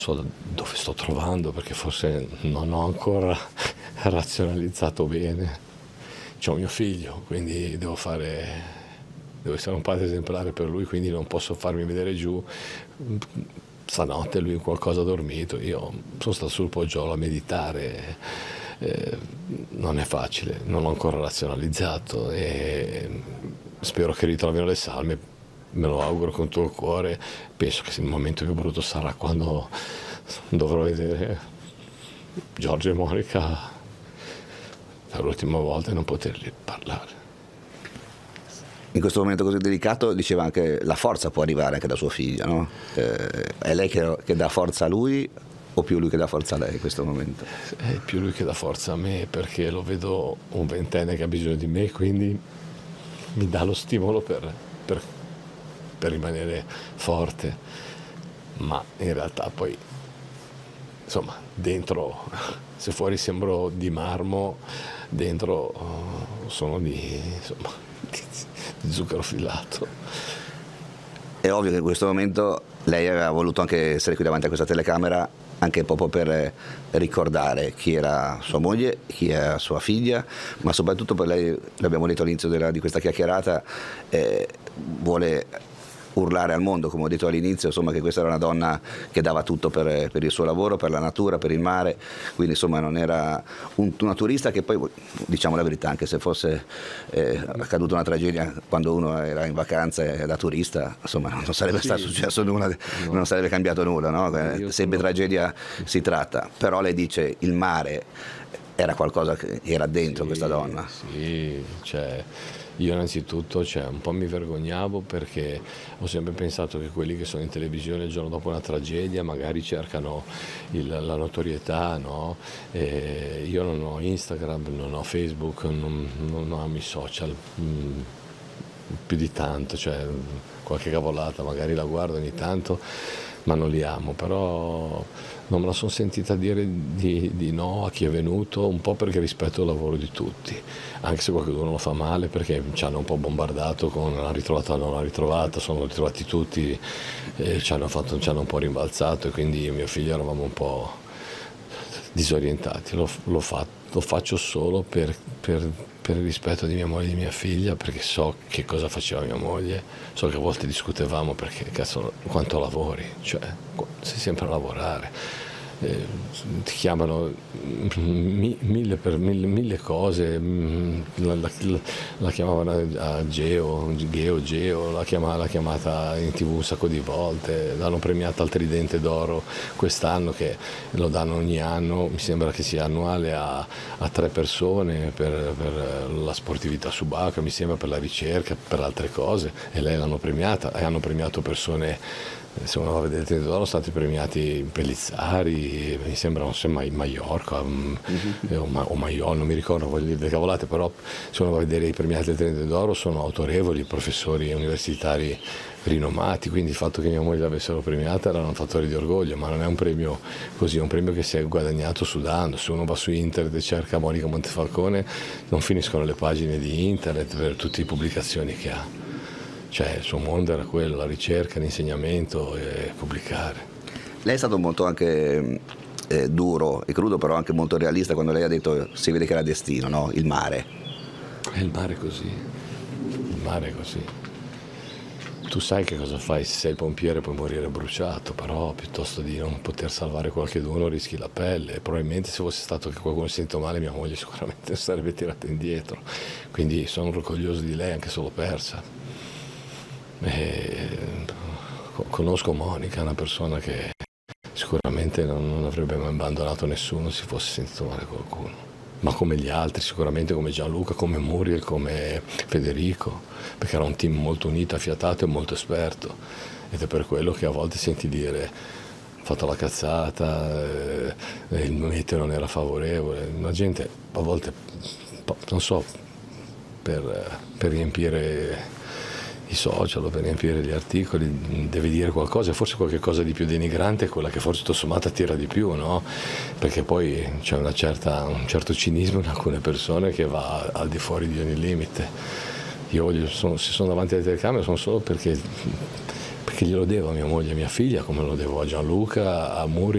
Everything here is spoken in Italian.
so dove sto trovando, perché forse non ho ancora razionalizzato bene. C'ho mio figlio, quindi devo essere un padre esemplare per lui, quindi non posso farmi vedere giù. Stanotte lui qualcosa ha dormito, io sono stato sul poggiolo a meditare, non è facile, non l'ho ancora razionalizzato e spero che ritrovino le salme, me lo auguro con tutto il cuore. Penso che il momento più brutto sarà quando dovrò vedere Giorgio e Monica per l'ultima volta e non potergli parlare. In questo momento così delicato, diceva anche, la forza può arrivare anche da sua figlia, no? È lei che dà forza a lui o più lui che dà forza a lei in questo momento? È più lui che dà forza a me, perché lo vedo un ventenne che ha bisogno di me, quindi mi dà lo stimolo per rimanere forte, ma in realtà poi, insomma, dentro, se fuori sembro di marmo, dentro sono di zucchero filato. È ovvio che in questo momento lei aveva voluto anche essere qui davanti a questa telecamera anche proprio per ricordare chi era sua moglie, chi era sua figlia, ma soprattutto per lei, l'abbiamo detto all'inizio di questa chiacchierata, vuole urlare al mondo, come ho detto all'inizio, insomma, che questa era una donna che dava tutto per il suo lavoro, per la natura, per il mare, quindi insomma non era una turista che poi, diciamo la verità, anche se fosse accaduta una tragedia quando uno era in vacanza da turista, insomma non sarebbe stato successo nulla, non sarebbe cambiato nulla, no? Sempre tragedia si tratta, però lei dice il mare era qualcosa che era dentro questa donna. Sì, cioè io innanzitutto un po' mi vergognavo, perché ho sempre pensato che quelli che sono in televisione il giorno dopo una tragedia magari cercano la notorietà, no? Io non ho Instagram, non ho Facebook, non amo i social più di tanto, cioè qualche cavolata magari la guardo ogni tanto, ma non li amo, però non me la sono sentita dire di no a chi è venuto, un po' perché rispetto il lavoro di tutti, anche se qualcuno lo fa male, perché ci hanno un po' bombardato con l'ha ritrovata o non l'ha ritrovata, sono ritrovati tutti, ci hanno un po' rimbalzato, e quindi io e mio figlio eravamo un po' disorientati. Lo faccio solo per il rispetto di mia moglie e di mia figlia, perché so che cosa faceva mia moglie, so che a volte discutevamo perché cazzo quanto lavori, cioè sei sempre a lavorare, ti chiamano mille cose, la chiamavano a Geo, l'ha chiamata in TV un sacco di volte, l'hanno premiata al Tridente d'Oro quest'anno, che lo danno ogni anno, mi sembra che sia annuale a 3 persone per la sportività subacquea, mi sembra, per la ricerca, per altre cose, e lei l'hanno premiata, e hanno premiato persone. Se uno va a vedere il Tridente d'Oro, sono stati premiati Pellizzari, mi sembra, non so, Maiorca o Maiol, non mi ricordo, voglio dire le cavolate, però se uno va a vedere i premiati del Tridente d'Oro sono autorevoli, professori universitari rinomati, quindi il fatto che mia moglie l'avessero premiata era un fattore di orgoglio, ma non è un premio così, è un premio che si è guadagnato sudando. Se uno va su internet e cerca Monica Montefalcone, non finiscono le pagine di internet per tutte le pubblicazioni che ha. Cioè il suo mondo era quello, la ricerca, l'insegnamento e pubblicare. Lei è stato molto anche duro e crudo, però anche molto realista quando lei ha detto si vede che era destino, no? Il mare. Il mare è così, il mare è così. Tu sai che cosa fai, se sei il pompiere puoi morire bruciato, però piuttosto di non poter salvare qualcuno rischi la pelle, e probabilmente se fosse stato che qualcuno si sente male mia moglie sicuramente sarebbe tirata indietro, quindi sono orgoglioso di lei anche se l'ho persa. Conosco Monica, una persona che sicuramente non avrebbe mai abbandonato nessuno se fosse sentito male qualcuno, ma come gli altri, sicuramente come Gianluca, come Muriel, come Federico, perché era un team molto unito, affiatato e molto esperto, ed è per quello che a volte senti dire ho fatto la cazzata, il meteo non era favorevole, la gente a volte, non so, per riempire i social, per riempire gli articoli, deve dire qualcosa, forse qualche cosa di più denigrante è quella che forse tutto sommato attira di più, no? Perché poi c'è un certo cinismo in alcune persone che va al di fuori di ogni limite. Io se sono davanti alle telecamere sono solo perché glielo devo a mia moglie e a mia figlia, come lo devo a Gianluca, a Muri,